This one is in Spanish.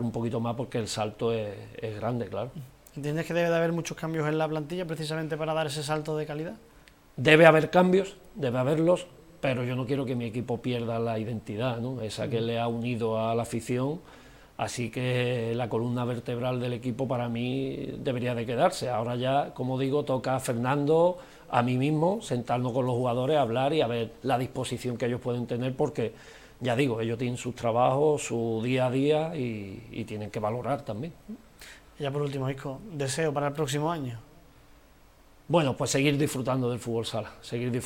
un poquito más porque el salto es grande, claro. ¿Entiendes que debe de haber muchos cambios en la plantilla precisamente para dar ese salto de calidad? Debe haber cambios, debe haberlos, pero yo no quiero que mi equipo pierda la identidad, ¿no? Esa que le ha unido a la afición, así que la columna vertebral del equipo para mí debería de quedarse. Ahora ya, como digo, toca a Fernando, a mí mismo, sentarnos con los jugadores, hablar y a ver la disposición que ellos pueden tener, porque ya digo, ellos tienen sus trabajos, su día a día y tienen que valorar también. Y ya por último, Isco, deseo para el próximo año. Bueno, pues seguir disfrutando del fútbol sala, seguir disfrutando